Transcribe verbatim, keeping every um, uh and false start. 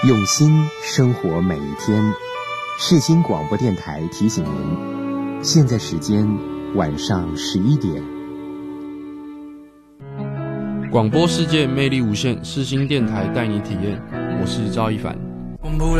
用心生活每一天。世新广播电台提醒您，现在时间晚上十一点。 广播世界魅力无限，世新电台带你体验。我是赵一凡。